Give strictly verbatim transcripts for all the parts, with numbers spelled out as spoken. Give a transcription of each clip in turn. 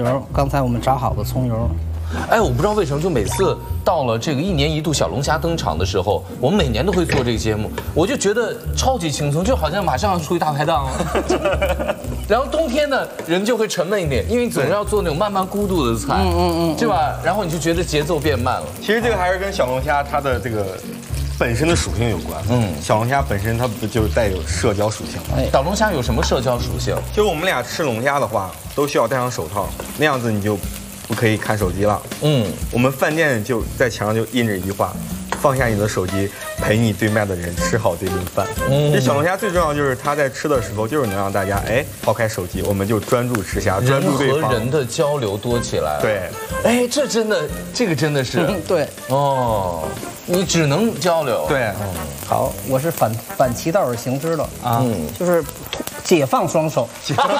油，刚才我们炸好的葱油。 哎，我不知道为什么，就每次到了这个一年一度小龙虾登场的时候，我们每年都会做这个节目，我就觉得超级轻松，就好像马上要出去大排档了。然后冬天呢，人就会沉闷一点，因为你总是要做那种慢慢咕嘟的菜，嗯嗯嗯，对吧？然后你就觉得节奏变慢了。 其实这个还是跟小龙虾它的这个本身的属性有关。嗯，小龙虾本身它不就带有社交属性吗？ 哎，小龙虾有什么社交属性？ 就是我们俩吃龙虾的话，都需要戴上手套，那样子你就不可以看手机了。嗯，我们饭店就在墙上就印着一句话：放下你的手机，陪你对面的人吃好这顿饭。嗯，这小龙虾最重要就是它在吃的时候，就是能让大家哎抛开手机，我们就专注吃虾，专注对方。 人和人的交流多起来了。 对， 哎，这真的，这个真的是， 对， 哦，你只能交流。 对， 好，我是反反其道而行之的啊，就是解放双手。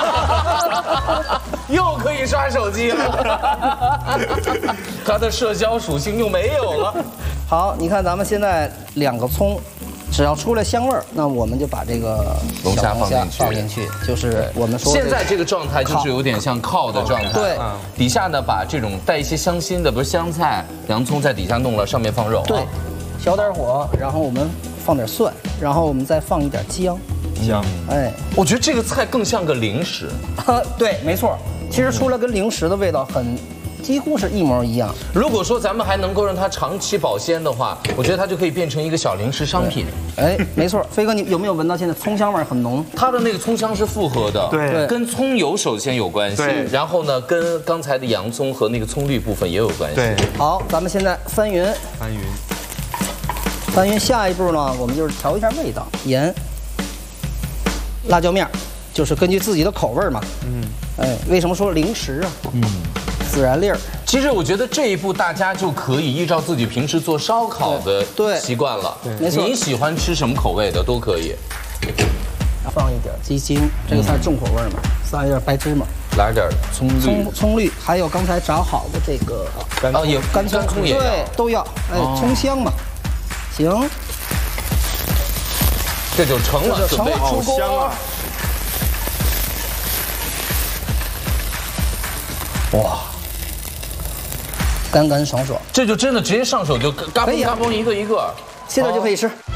又可以刷手机了，它的社交属性又没有了。 好，你看咱们现在两个葱，只要出来香味儿，那我们就把这个龙虾放进去， 放进去，就是我们说现在这个状态就是有点像靠的状态。 对， 底下呢把这种带一些香辛的，比如香菜、洋葱在底下弄了，上面放肉。 对，小点火，然后我们放点蒜，然后我们再放一点姜。 姜， 哎， 我觉得这个菜更像个零食。 对，没错。其实出来跟零食的味道很，几乎是一模一样。 如果说咱们还能够让它长期保鲜的话，我觉得它就可以变成一个小零食商品。 哎，没错，飞哥，你有没有闻到现在葱香味很浓？ 它的那个葱香是复合的， 对， 跟葱油首先有关系，然后呢，跟刚才的洋葱和那个葱绿部分也有关系。 对， 好，咱们现在翻匀， 翻匀， 翻匀。下一步呢，我们就是调一下味道，盐、辣椒面，就是根据自己的口味嘛。嗯。哎，为什么说零食啊？嗯，孜然粒儿。 其实我觉得这一步大家就可以依照自己平时做烧烤的习惯了。 对，没错。 你喜欢吃什么口味的都可以。 放一点鸡精，这个菜重口味嘛，撒一点白芝麻， 来点葱绿， 葱葱绿，还有刚才炸好的这个啊，也干葱， 葱也对，都要。哎，葱香嘛，行。 这就成了，准备出锅。 香啊！ 哇，干干爽爽， 这就真的直接上手就嘎嘣嘎嘣一个一个， 现在就可以吃。